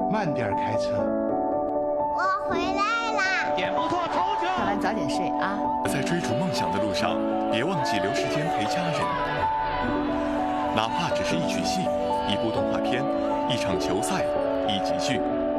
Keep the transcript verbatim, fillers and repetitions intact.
慢点开车。 我回来啦！ 点不错，头球。 小兰早点睡啊。 在追逐梦想的路上，别忘记留时间陪家人，哪怕只是一曲戏、一部动画片、一场球赛、一集剧。